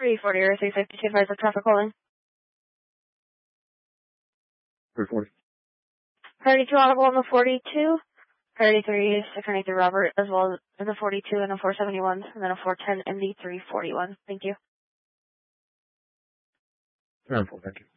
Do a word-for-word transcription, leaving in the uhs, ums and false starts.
three forty or three fifty-two for the traffic calling. three forty. thirty-two audible on the forty-two. thirty-three is six ninety-three Robert, as well as the forty-two and the four seventy-one, and then a four ten M D three forty-one. Thank you. ten four, thank you.